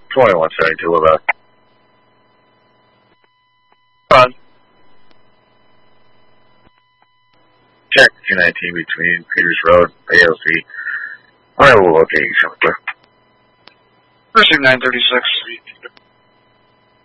2172 about. On. Check 219 between Peters Road, ALC. Arrival location. Precinct 936.